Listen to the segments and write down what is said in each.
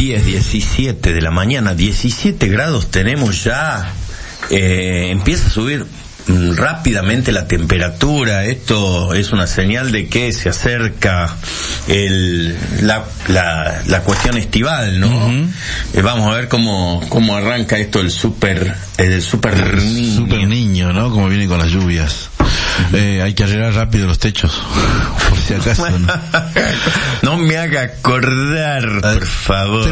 10:17 de la mañana, 17 grados tenemos ya. Empieza a subir rápidamente la temperatura. Esto es una señal de que se acerca la cuestión estival, ¿no? Uh-huh. Vamos a ver cómo arranca esto el super niño, ¿no? Como viene con las lluvias. Hay que arreglar rápido los techos, por si acaso, ¿no? No me haga acordar, por favor.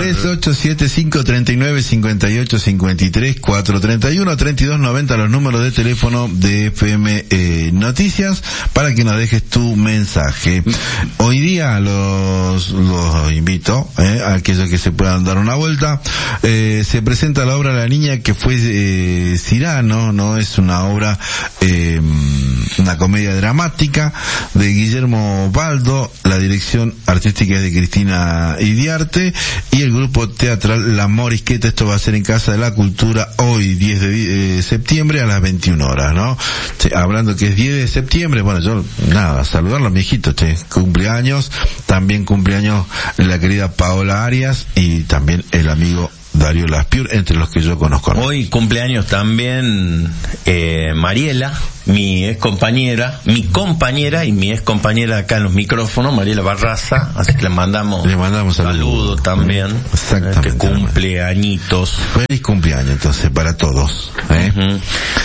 3875395853, 431-3290, los números de teléfono de FM Noticias, para que nos dejes tu mensaje. Hoy día los invito, a aquellos que se puedan dar una vuelta. Se presenta la obra La Niña que fue Cyrano, ¿no? Es una obra, una comedia dramática de Guillermo Baldo, la dirección artística es de Cristina Idiarte y el grupo teatral La Morisqueta. Esto va a ser en Casa de la Cultura hoy 10 de septiembre a las 21 horas, ¿no? Hablando que es 10 de septiembre, bueno, yo saludarlo a mi hijito, cumpleaños, también cumpleaños la querida Paola Arias y también el amigo Darío Laspiur, entre los que yo conozco. Hoy cumpleaños también Mariela, mi compañera y mi ex compañera acá en los micrófonos, Mariela Barraza, así que le mandamos saludos también. Exactamente. Que cumple añitos. Feliz cumpleaños entonces para todos. Uh-huh.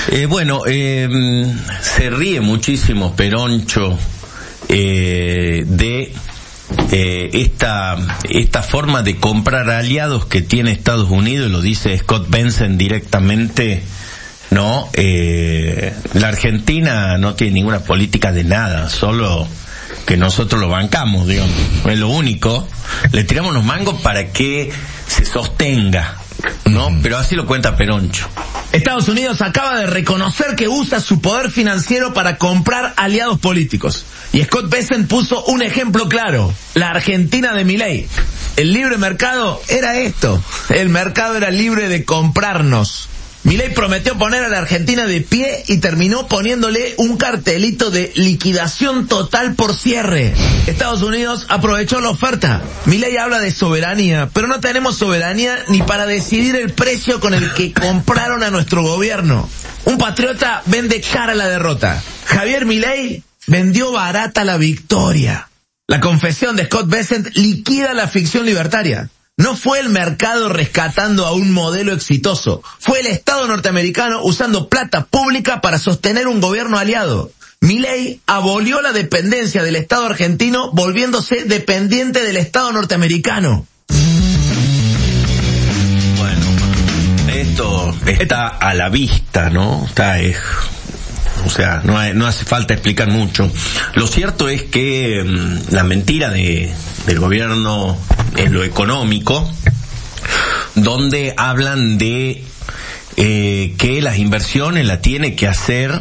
Se ríe muchísimo Peroncho de esta forma de comprar aliados que tiene Estados Unidos, lo dice Scott Bessent directamente, ¿no? La Argentina no tiene ninguna política de nada, solo que nosotros lo bancamos, digamos, es lo único. Le tiramos los mangos para que se sostenga, ¿no? Pero así lo cuenta Peroncho. Estados Unidos acaba de reconocer que usa su poder financiero para comprar aliados políticos. Y Scott Bessent puso un ejemplo claro: la Argentina de Milei. El libre mercado era esto. El mercado era libre de comprarnos. Milei prometió poner a la Argentina de pie y terminó poniéndole un cartelito de liquidación total por cierre. Estados Unidos aprovechó la oferta. Milei habla de soberanía, pero no tenemos soberanía ni para decidir el precio con el que compraron a nuestro gobierno. Un patriota vende cara la derrota. Javier Milei vendió barata la victoria. La confesión de Scott Bessent liquida la ficción libertaria. No fue el mercado rescatando a un modelo exitoso. Fue el Estado norteamericano usando plata pública para sostener un gobierno aliado. Milei abolió la dependencia del Estado argentino, volviéndose dependiente del Estado norteamericano. Bueno, esto está a la vista, ¿no? No hace falta explicar mucho. Lo cierto es que la mentira del gobierno en lo económico, donde hablan de que las inversiones las tiene que hacer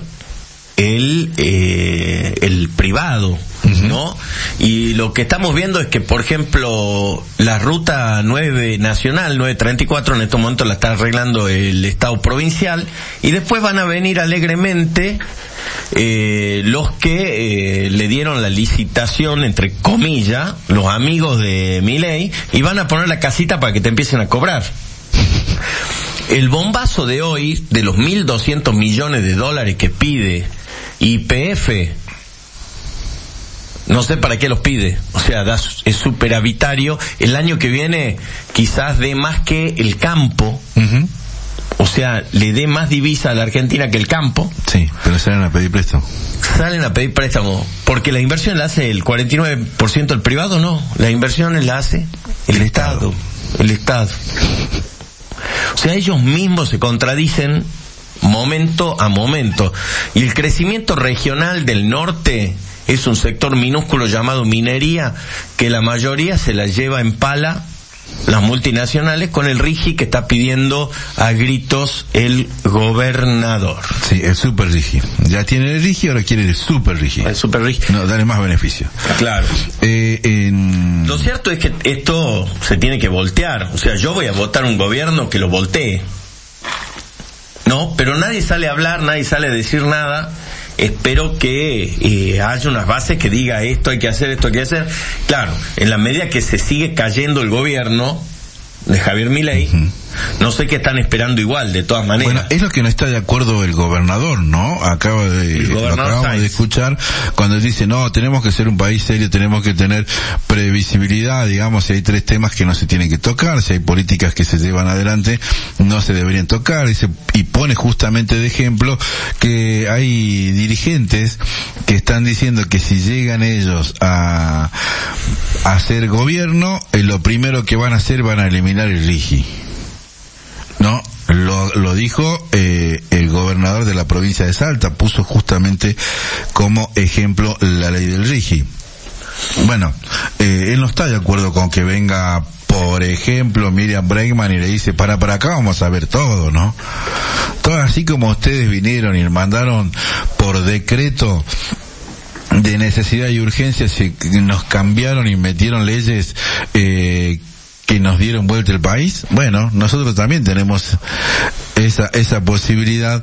el privado, ¿no? Y lo que estamos viendo es que, por ejemplo, la ruta 9 nacional, 934, en estos momentos la está arreglando el Estado provincial, y después van a venir alegremente los que le dieron la licitación, entre comillas, los amigos de Milei, y van a poner la casita para que te empiecen a cobrar. El bombazo de hoy, de los 1.200 millones de dólares que pide YPF, no sé para qué los pide, o sea, es superavitario. El año que viene quizás dé más que el campo, o sea, le dé más divisa a la Argentina que el campo. Sí, pero salen a pedir préstamo. Salen a pedir préstamo, porque la inversión la hace el 49% el privado, no, la inversión la hace el Estado. El Estado. O sea, ellos mismos se contradicen momento a momento. Y el crecimiento regional del norte es un sector minúsculo llamado minería, que la mayoría se la lleva en pala las multinacionales con el RIGI que está pidiendo a gritos el gobernador. Sí, el super RIGI. Ya tiene el RIGI, ahora quiere el super RIGI. El super RIGI. No, dale más beneficio. Claro. Lo cierto es que esto se tiene que voltear. O sea, yo voy a votar un gobierno que lo voltee. No, pero nadie sale a hablar, nadie sale a decir nada. Espero que haya unas bases que diga esto hay que hacer, esto hay que hacer. Claro, en la medida que se sigue cayendo el gobierno, de Javier Milei. No sé qué están esperando igual, de todas maneras. Bueno, es lo que no está de acuerdo el gobernador, ¿no? Lo acabamos de escuchar cuando él dice, no, tenemos que ser un país serio, tenemos que tener previsibilidad, digamos, si hay 3 temas que no se tienen que tocar, si hay políticas que se llevan adelante, no se deberían tocar, y pone justamente de ejemplo que hay dirigentes que están diciendo que si llegan ellos a hacer gobierno, lo primero que van a hacer, van a eliminar el RIGI. No, lo dijo el gobernador de la provincia de Salta, puso justamente como ejemplo la ley del RIGI. Bueno, él no está de acuerdo con que venga, por ejemplo, Miriam Bregman y le dice, para acá vamos a ver todo, ¿no? Todo así como ustedes vinieron y mandaron por decreto de necesidad y urgencia, nos cambiaron y metieron leyes que nos dieron vuelta el país. Bueno, nosotros también tenemos esa posibilidad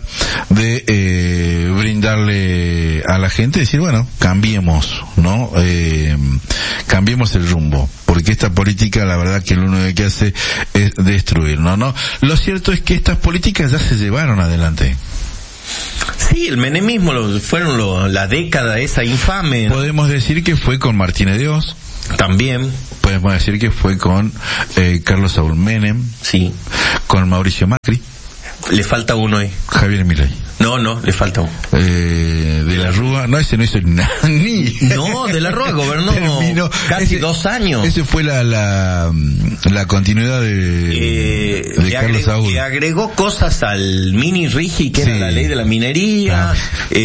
de brindarle a la gente, decir, bueno, cambiemos, ¿no? Cambiemos el rumbo, porque esta política, la verdad que lo único que hace es destruirnos, ¿no? Lo cierto es que estas políticas ya se llevaron adelante. Sí, el menemismo fueron la década esa infame, ¿no? Podemos decir que fue con Martínez de Oz. También. Podemos decir que fue con Carlos Saúl Menem. Sí. Con Mauricio Macri. Le falta uno ahí. Javier Milei. No, le falta uno. De la Rúa, no, ese no hizo ni. No, de la Rúa gobernó casi 2 años. Ese fue la continuidad de Carlos Saúl. Que agregó cosas al mini RIGI, que era la ley de la minería.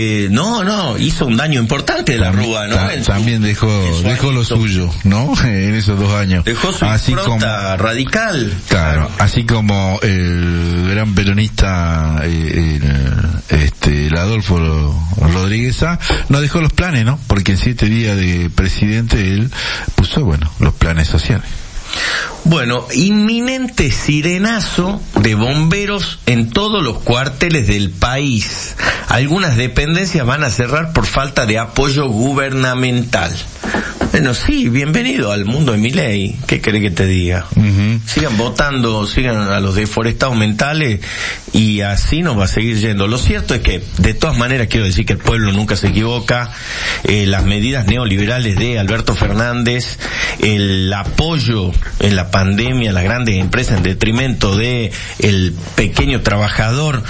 Hizo un daño importante de la Rúa, ¿no? También dejó lo suyo, ¿no? En esos 2 años. Dejó su impronta radical. Claro, así como el gran peronista, el Adolfo Rodríguez A, no dejó los planes, ¿no? Porque en 7 días de presidente él puso, los planes sociales. Bueno, inminente sirenazo de bomberos en todos los cuarteles del país. Algunas dependencias van a cerrar por falta de apoyo gubernamental. Bueno, sí, bienvenido al mundo de Milei. ¿Qué querés que te diga? Sigan votando, sigan a los deforestados mentales y así nos va a seguir yendo. Lo cierto es que, de todas maneras, quiero decir que el pueblo nunca se equivoca. Las medidas neoliberales de Alberto Fernández, el apoyo en la pandemia a las grandes empresas en detrimento de el pequeño trabajador,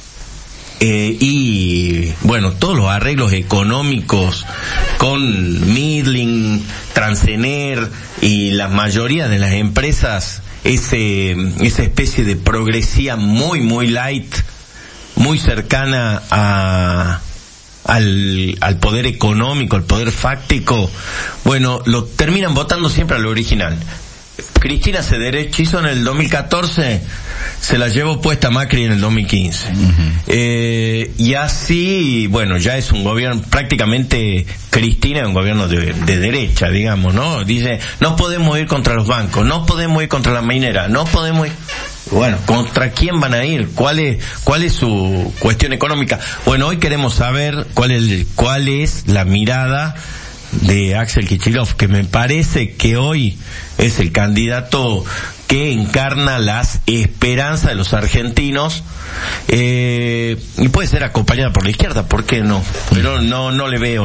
y todos los arreglos económicos con Midling, Transener y la mayoría de las empresas, esa especie de progresía muy muy light, muy cercana al poder económico, al poder fáctico, lo terminan votando siempre a lo original. Cristina se derechizó en el 2014, se la llevó puesta Macri en el 2015. Y así, ya es un gobierno, prácticamente Cristina es un gobierno de derecha, digamos, ¿no? Dice, no podemos ir contra los bancos, no podemos ir contra la minera, no podemos ir. ¿Contra quién van a ir? ¿Cuál es su cuestión económica? Hoy queremos saber cuál es la mirada de Axel Kicillof, que me parece que hoy es el candidato que encarna las esperanzas de los argentinos, y puede ser acompañada por la izquierda, ¿por qué no? Pero no le veo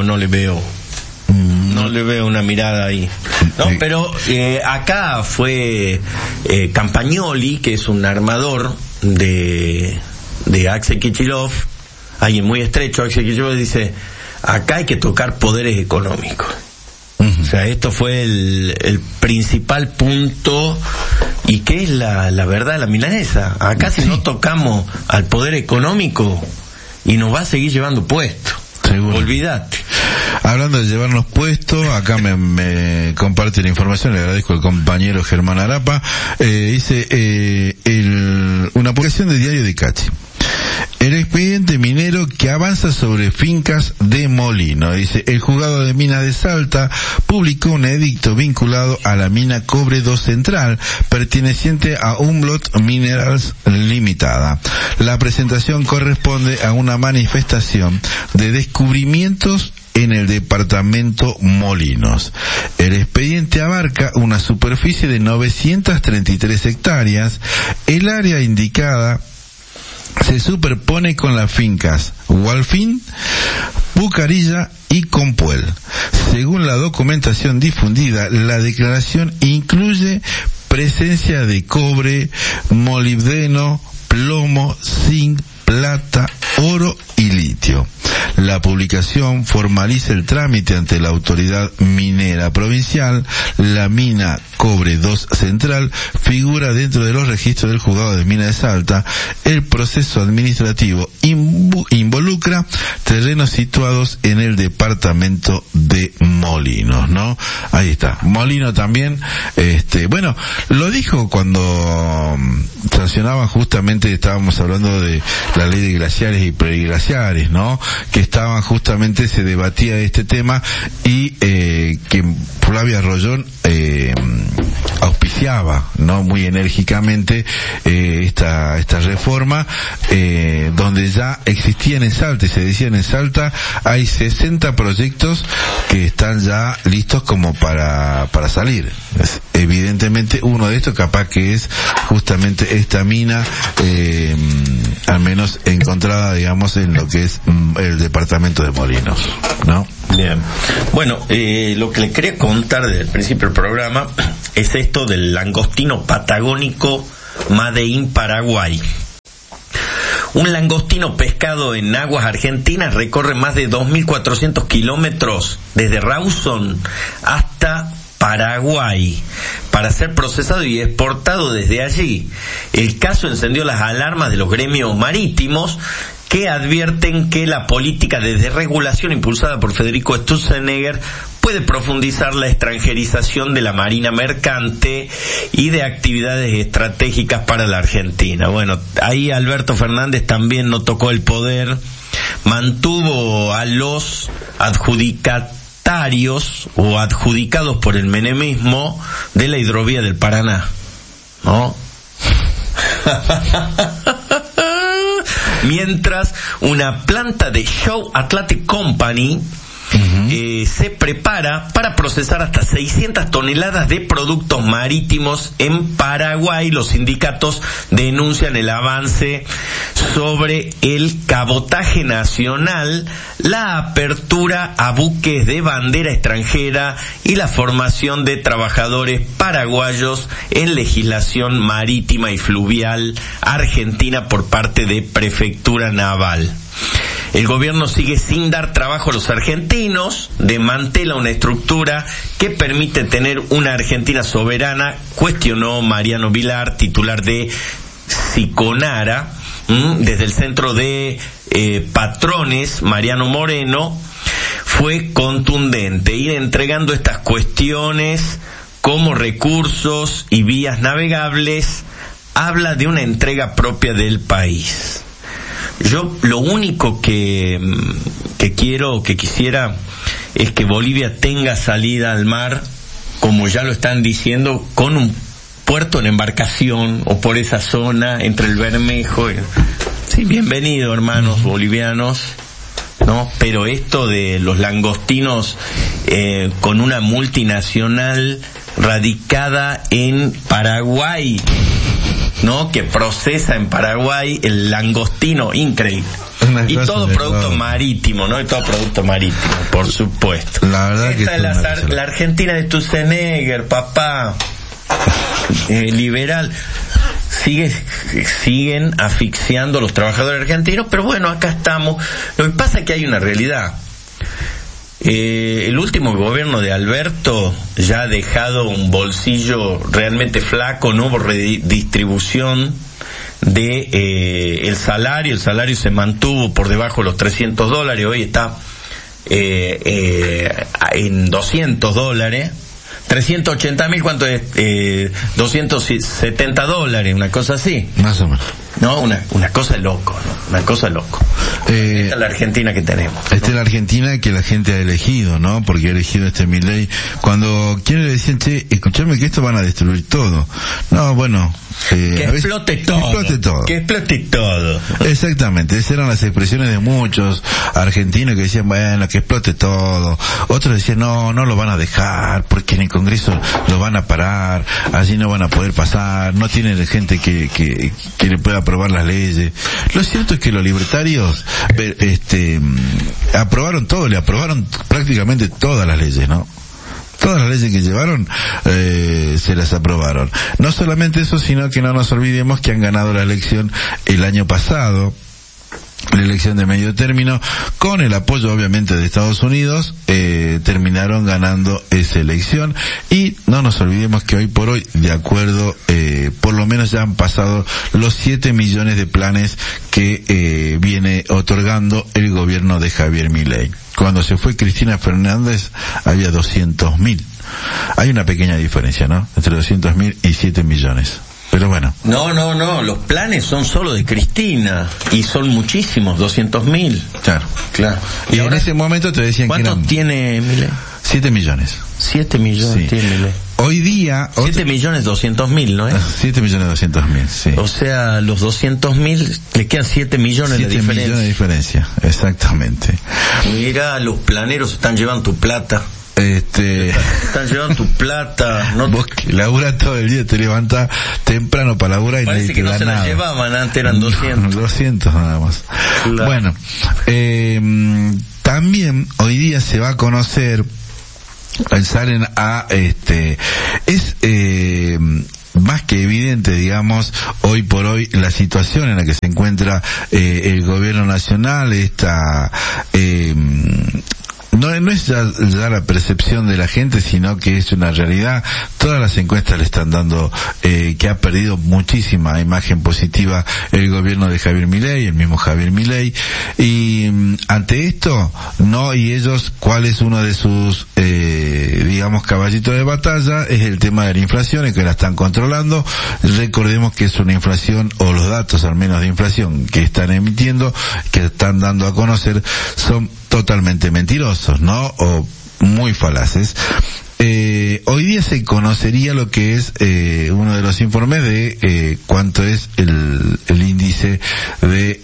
una mirada ahí, ¿no? Pero acá fue Campagnoli, que es un armador de Axel Kicillof, alguien muy estrecho. Axel Kicillof dice, acá hay que tocar poderes económicos. O sea, esto fue el principal punto, y que es la verdad de la milanesa. Acá si no tocamos al poder económico, y nos va a seguir llevando puesto. Seguro. Olvídate. Hablando de llevarnos puesto, acá me comparte la información, le agradezco al compañero Germán Arapa. Dice una publicación de Diario de Cachi. El expediente minero que avanza sobre fincas de Molino. Dice, el juzgado de minas de Salta publicó un edicto vinculado a la mina Cobre 2 Central, perteneciente a Umblot Minerals Limitada. La presentación corresponde a una manifestación de descubrimientos en el departamento Molinos. El expediente abarca una superficie de 933 hectáreas. El área indicada se superpone con las fincas Gualfín, Bucarilla y Compuel. Según la documentación difundida, la declaración incluye presencia de cobre, molibdeno, plomo, zinc, plata, oro y litio. La publicación formaliza el trámite ante la autoridad minera provincial. La mina Cobre 2 Central figura dentro de los registros del juzgado de Mina de Salta. El proceso administrativo involucra terrenos situados en el departamento de Molinos, ¿no? Ahí está. Molino también, bueno, lo dijo cuando sancionaban justamente, estábamos hablando de la ley de glaciares y preglaciares, ¿no? Que estaban justamente, se debatía este tema y que Flavia Rollón auspiciaba, ¿no? Muy enérgicamente esta reforma, donde ya existían en Salta, y se decían en Salta, hay 60 proyectos que están ya listos como para salir. Evidentemente uno de estos capaz que es justamente esta mina, al menos encontrada, digamos, en lo que es el departamento de Molinos, ¿no? Bien. Bueno, lo que le quería contar desde el principio del programa es esto del langostino patagónico Made in Paraguay. Un langostino pescado en aguas argentinas recorre más de 2.400 kilómetros desde Rawson hasta Paraguay para ser procesado y exportado desde allí. El caso encendió las alarmas de los gremios marítimos, que advierten que la política de desregulación impulsada por Federico Sturzenegger puede profundizar la extranjerización de la marina mercante y de actividades estratégicas para la Argentina. Bueno, ahí Alberto Fernández también no tocó el poder, mantuvo a los adjudicatarios o adjudicados por el menemismo de la hidrovía del Paraná, ¿no? Mientras una planta de Shaw Atlantic Company se prepara para procesar hasta 600 toneladas de productos marítimos en Paraguay. Los sindicatos denuncian el avance sobre el cabotaje nacional, la apertura a buques de bandera extranjera y la formación de trabajadores paraguayos en legislación marítima y fluvial argentina por parte de Prefectura Naval. El gobierno sigue sin dar trabajo a los argentinos, desmantela una estructura que permite tener una Argentina soberana, cuestionó Mariano Vilar, titular de Siconara. Desde el centro de patrones, Mariano Moreno fue contundente, ir entregando estas cuestiones como recursos y vías navegables, habla de una entrega propia del país. Yo lo único que quisiera es que Bolivia tenga salida al mar, como ya lo están diciendo, con un puerto en embarcación o por esa zona entre el Bermejo. Sí, bienvenido, hermanos bolivianos, ¿no? Pero esto de los langostinos con una multinacional radicada en Paraguay, ¿no? Que procesa en Paraguay el langostino, increíble. Y todo producto marítimo, ¿no? Y todo producto marítimo, por supuesto. La verdad esta que es la Argentina de Sturzenegger, papá. Liberal. Siguen asfixiando a los trabajadores argentinos, pero bueno, acá estamos. Lo que pasa es que hay una realidad. El último gobierno de Alberto ya ha dejado un bolsillo realmente flaco, no hubo redistribución de el salario se mantuvo por debajo de los $300, hoy está en $200, 380.000, ¿cuánto es? $270, una cosa así. Más o menos. No, una cosa loco, ¿no? Una cosa loco. Esta es la Argentina que tenemos, ¿no? Esta es la Argentina que la gente ha elegido, ¿no? Porque ha elegido Milei. Cuando quienes le decían, che, escuchame que esto van a destruir todo. No, bueno, Que explote todo. Que explote todo. Exactamente, esas eran las expresiones de muchos argentinos que decían, bueno, que explote todo. Otros decían, no lo van a dejar, porque en el Congreso lo van a parar, así no van a poder pasar, no tienen gente que le pueda aprobar las leyes. Lo cierto es que los libertarios aprobaron todo, le aprobaron prácticamente todas las leyes, ¿no? Todas las leyes que llevaron se las aprobaron. No solamente eso, sino que no nos olvidemos que han ganado la elección el año pasado, la elección de medio término, con el apoyo obviamente de Estados Unidos, terminaron ganando esa elección. Y no nos olvidemos que hoy por hoy, de acuerdo, por lo menos ya han pasado los 7 millones de planes que viene otorgando el gobierno de Javier Milei. Cuando se fue Cristina Fernández había 200.000. Hay una pequeña diferencia, ¿no? Entre 200.000 y 7 millones. Pero bueno. No, los planes son solo de Cristina y son muchísimos, 200.000. Claro. Y ahora, en ese momento te decían que ¿cuánto tiene Milei? 7 millones. 7 millones sí. Tiene Milei. Hoy día... 7.200.000, ¿no es? 7.200.000, sí. O sea, los 200.000 le quedan 7 millones de diferencia. 7 millones de diferencia, exactamente. Mira, los planeros están llevando tu plata. Están llevando tu plata. No vos que laburas todo el día, te levantás temprano para laburar y parece nadie que te no da se nada. la llevaban, antes eran 200. 200 nada más. Claro. Bueno, también hoy día se va a conocer, salen a más que evidente, digamos, hoy por hoy la situación en la que se encuentra el gobierno nacional, no es ya la percepción de la gente, sino que es una realidad. Todas las encuestas le están dando que ha perdido muchísima imagen positiva el gobierno de Javier Milei, el mismo Javier Milei, y ante esto, y ellos, ¿cuál es uno de sus digamos caballitos de batalla? Es el tema de la inflación, que la están controlando. Recordemos que es una inflación, o los datos al menos de inflación que están emitiendo, que están dando a conocer, son totalmente mentirosos, ¿no? O muy falaces. Hoy día se conocería lo que es uno de los informes de cuánto es el índice de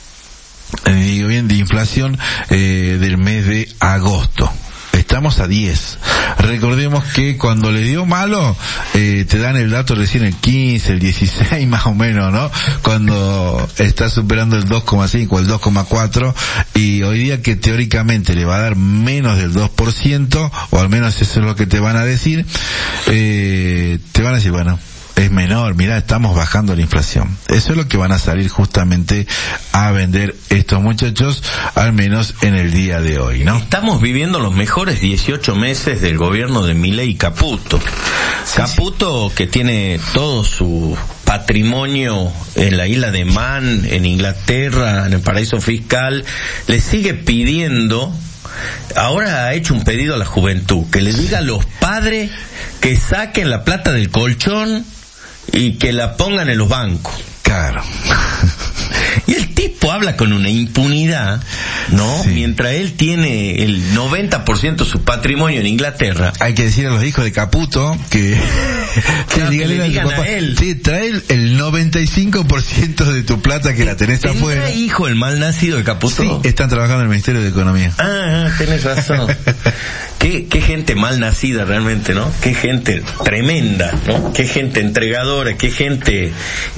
inflación del mes de agosto. Estamos a 10. Recordemos que cuando le dio malo, te dan el dato recién el 15, el 16 más o menos, ¿no? Cuando está superando el 2,5 o el 2,4, y hoy día que teóricamente le va a dar menos del 2%, o al menos eso es lo que te van a decir, te van a decir, bueno, es menor, mirá, estamos bajando la inflación. Eso es lo que van a salir justamente a vender estos muchachos, al menos en el día de hoy, ¿no? Estamos viviendo los mejores 18 meses del gobierno de Milei y Caputo. Caputo, que tiene todo su patrimonio en la isla de Man, en Inglaterra, en el paraíso fiscal, le sigue pidiendo, ahora ha hecho un pedido a la juventud, que le diga a los padres que saquen la plata del colchón y que la pongan en los bancos. Claro. Y el tipo habla con una impunidad, ¿no? Sí. Mientras él tiene el 90% de su patrimonio en Inglaterra. Hay que decir a los hijos de Caputo que le digan a él. Sí, trae el 95% de tu plata que la tenés afuera. ¿Tendrá hijo el mal nacido de Caputo? Sí, están trabajando en el Ministerio de Economía. Tenés razón. Qué gente mal nacida realmente, ¿no? Qué gente tremenda, ¿no? Qué gente entregadora, qué gente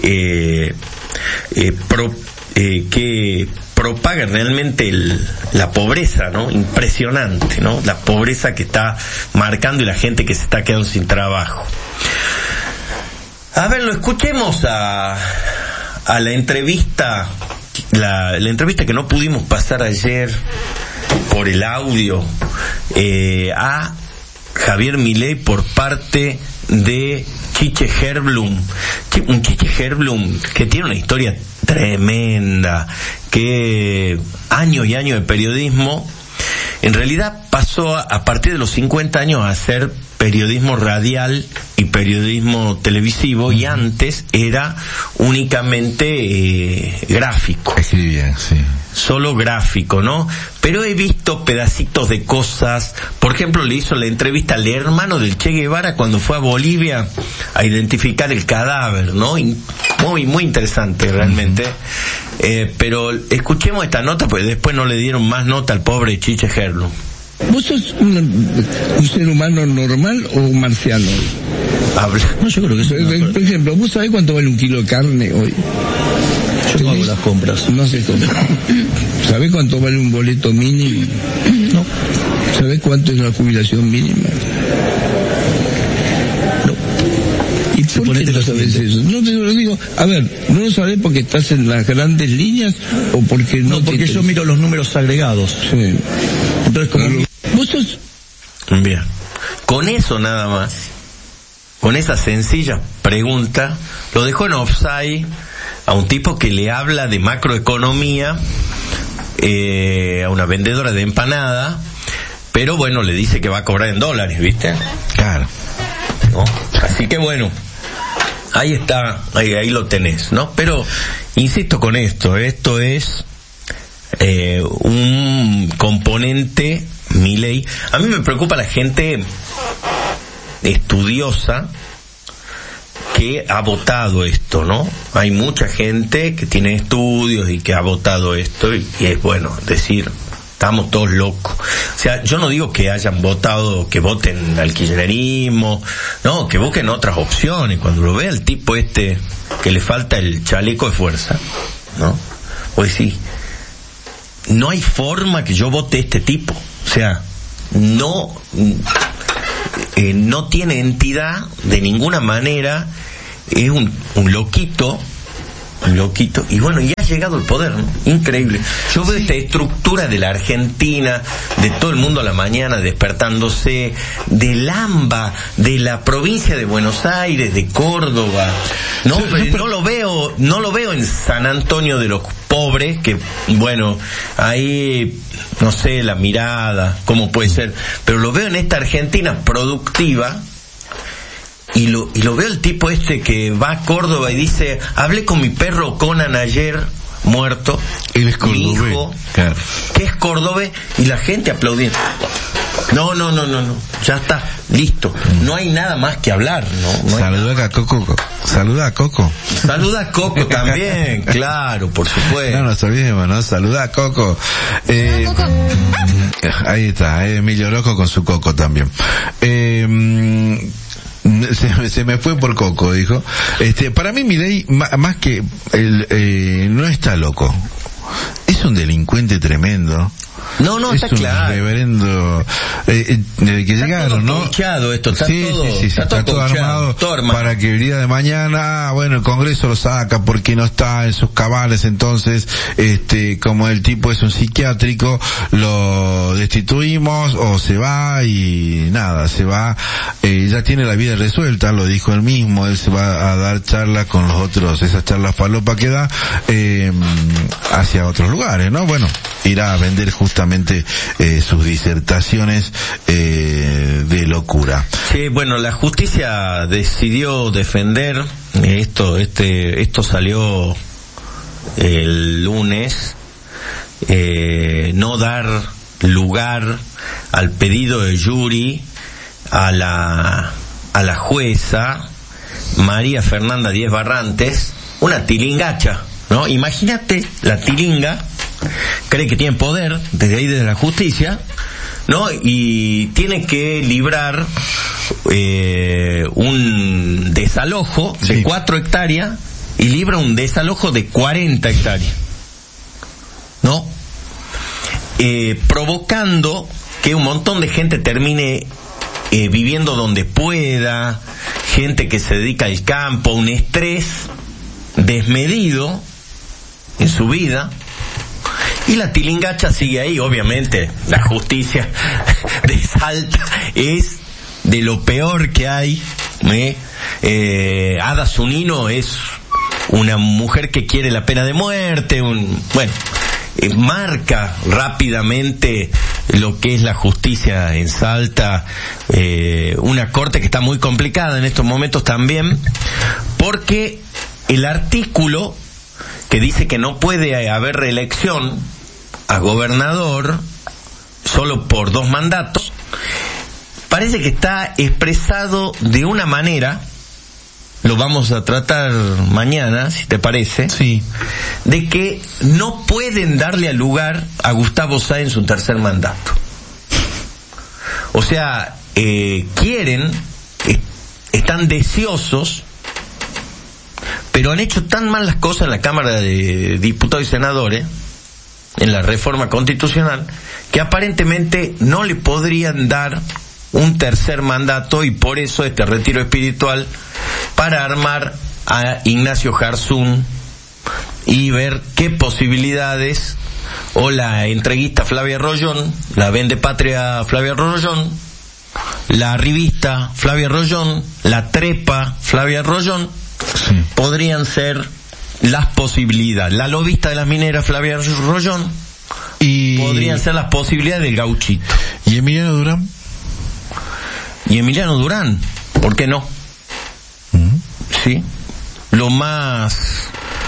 que propaga realmente la pobreza, ¿no? Impresionante, ¿no? La pobreza que está marcando y la gente que se está quedando sin trabajo. A ver, lo escuchemos a la entrevista, la entrevista que no pudimos pasar ayer por el audio, a Javier Milei por parte de Chiche Herblum. Un Chiche Herblum que tiene una historia tremenda, que años y años de periodismo. En realidad pasó a partir de los 50 años a ser periodismo radial y periodismo televisivo, y antes era únicamente gráfico. Escribían, sí. Solo gráfico, ¿no? Pero he visto pedacitos de cosas. Por ejemplo, le hizo la entrevista al hermano del Che Guevara cuando fue a Bolivia a identificar el cadáver, ¿no? Muy, muy interesante realmente. Pero escuchemos esta nota, porque después no le dieron más nota al pobre Chiche Herlum. ¿Vos sos un ser humano normal o un marciano? Habla. No, yo creo que soy. Por ejemplo, ¿vos sabés cuánto vale un kilo de carne hoy? Yo no hago las compras. No se compra. ¿Sabés cuánto vale un boleto mínimo? No. ¿Sabés cuánto es la jubilación mínima? No. ¿Y por qué no sabés eso? No te lo digo. A ver, ¿no lo sabés porque estás en las grandes líneas o porque no? No, porque yo miro los números agregados. Sí. Entonces, como vos sos... Bien. Con eso nada más, con esa sencilla pregunta, lo dejó en offside a un tipo que le habla de macroeconomía, a una vendedora de empanada, pero bueno, le dice que va a cobrar en dólares, ¿viste? Claro. ¿No? Así que bueno, ahí está, ahí lo tenés, ¿no? Pero insisto con esto es un componente Milei. A mí me preocupa la gente estudiosa que ha votado esto, ¿no? Hay mucha gente que tiene estudios y que ha votado esto, y es bueno decir, estamos todos locos. O sea, yo no digo que hayan votado, que voten al kirchnerismo, no, que busquen otras opciones. Cuando lo ve al tipo que le falta el chaleco de fuerza, ¿no? Pues sí, no hay forma que yo vote este tipo. O sea, no tiene entidad de ninguna manera, es un loquito, y bueno, ya ha llegado el poder, ¿no? Increíble. Yo veo esta estructura de la Argentina, de todo el mundo a la mañana despertándose, del AMBA, de la provincia de Buenos Aires, de Córdoba, ¿no? Pero no lo veo en San Antonio de los Pobres, que bueno, ahí no sé la mirada, cómo puede ser, pero lo veo en esta Argentina productiva. Y lo veo el tipo que va a Córdoba y dice, hablé con mi perro Conan ayer, muerto, él es cordobés, mi hijo, claro, que es cordobés, y la gente aplaudiendo. No, ya está, listo, no hay nada más que hablar, ¿no? Saluda a Coco. Saluda a Coco también, claro, por supuesto. No nos olvidemos, ¿no? Saluda a Coco. Ahí está, Emilio Rojo con su Coco también. Se me fue por Coco, dijo. Para mí Milei, más que no está loco, es un delincuente tremendo. No, es está claro. Reverendo, que está llegaron, todo ¿no? Touchado esto, está todo armado para que el día de mañana, bueno, el Congreso lo saca porque no está en sus cabales, entonces, como el tipo es un psiquiátrico, lo destituimos o se va y nada, se va, ya tiene la vida resuelta, lo dijo él mismo, él se va a dar charlas con los otros, esas charlas falopa que da, hacia otros lugares, ¿no? Bueno, irá a vender justamente sus disertaciones de locura. Sí, bueno, la justicia decidió defender esto salió el lunes, no dar lugar al pedido de Yuri a la jueza María Fernanda Díez Barrantes, una tilingacha, ¿no? Imagínate, la tilinga cree que tiene poder desde la justicia, ¿no? Y tiene que librar un desalojo de 4 hectáreas y libra un desalojo de 40 hectáreas, ¿no? Provocando que un montón de gente termine viviendo donde pueda, gente que se dedica al campo, un estrés desmedido en su vida. Y la tilingacha sigue ahí, obviamente, la justicia de Salta es de lo peor que hay. Ada Zunino es una mujer que quiere la pena de muerte, marca rápidamente lo que es la justicia en Salta, una corte que está muy complicada en estos momentos también, porque el artículo que dice que no puede haber reelección a gobernador solo por 2 mandatos, parece que está expresado de una manera, lo vamos a tratar mañana, si te parece, Sí. de que no pueden darle lugar a Gustavo Sáenz un tercer mandato. O sea, están deseosos, pero han hecho tan mal las cosas en la Cámara de Diputados y Senadores, en la reforma constitucional, que aparentemente no le podrían dar un tercer mandato, y por eso este retiro espiritual para armar a Ignacio Jarzún y ver qué posibilidades, o la entreguista Flavia Rollón, la vendepatria Flavia Rollón, la arribista Flavia Rollón, la trepa Flavia Rollón, Sí. podrían ser las posibilidades. La lobista de las mineras Flavia Rollón, Y podrían ser las posibilidades del Gauchito. ¿Y Emiliano Durán? Y Emiliano Durán, ¿por qué no? Sí. Lo más,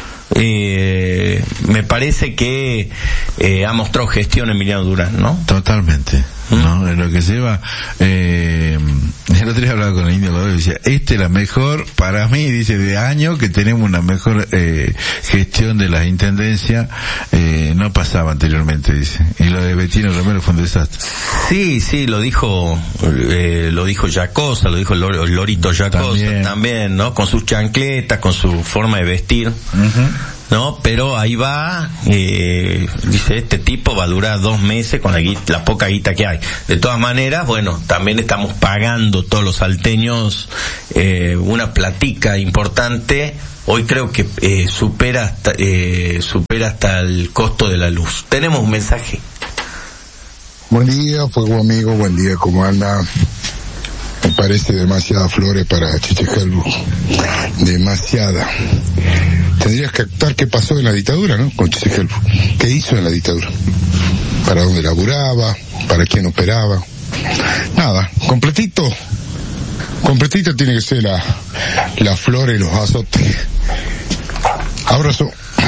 me parece que ha mostrado gestión Emiliano Durán, ¿no? Totalmente. No, en lo que se va, el otro día hablaba con el Indio Godoy y decía, esta es la mejor, para mí, dice, de año que tenemos una mejor gestión de la intendencia, no pasaba anteriormente, dice. Y lo de Bettino Romero fue un desastre. Sí, lo dijo Yacosa, lo dijo el Lorito Yacosa también, ¿no? Con sus chancletas, con su forma de vestir. ¿No? Pero ahí va, dice, este tipo va a durar 2 meses con la poca guita que hay. De todas maneras, bueno, también estamos pagando todos los salteños una platica importante. Hoy creo que supera hasta el costo de la luz. Tenemos un mensaje. Buen día, fuego amigo, buen día, ¿cómo anda? Me parece demasiadas flores para Chiche Helbu. Demasiada. Tendrías que actuar qué pasó en la dictadura, ¿no? Con Chiche Helbu. ¿Qué hizo en la dictadura? ¿Para dónde laburaba? ¿Para quién operaba? Nada, completito tiene que ser la flor y los azotes. Abrazo.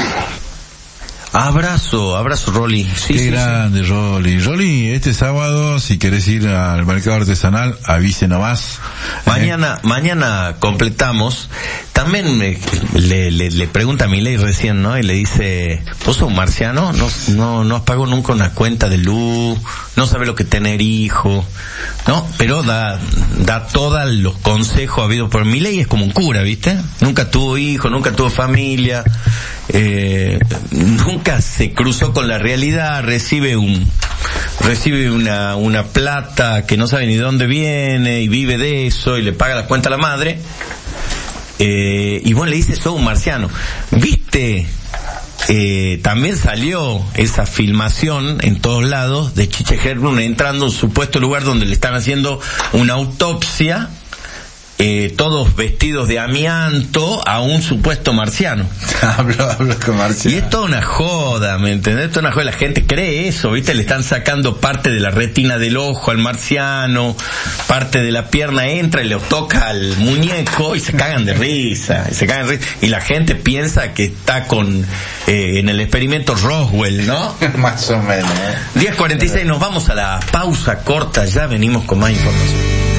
Abrazo, Rolly. Qué grande, Rolly. Rolly, este sábado, si querés ir al mercado artesanal, avise nomás. Mañana completamos. También le pregunta a Milei recién, ¿no? Y le dice, ¿vos sos un marciano? No has pagado nunca una cuenta de luz, no sabe lo que tener hijo, ¿no? Pero da todos los consejos habidos por Milei, es como un cura, ¿viste? Nunca tuvo hijo, nunca tuvo familia, nunca se cruzó con la realidad, recibe una plata que no sabe ni de dónde viene y vive de eso y le paga la cuenta a la madre, y vos le dices, sos un marciano. ¿Viste? También salió esa filmación en todos lados de Chiche Helbu entrando a un supuesto lugar donde le están haciendo una autopsia, todos vestidos de amianto, a un supuesto marciano. Hablo con marciano. Y es toda una joda, ¿me entendés? Toda una joda, la gente cree eso, ¿viste? Le están sacando parte de la retina del ojo al marciano, parte de la pierna entra y le toca al muñeco y se cagan de risa, y la gente piensa que está en el experimento Roswell, ¿no? Más o menos. 10:46, nos vamos a la pausa corta, ya venimos con más información.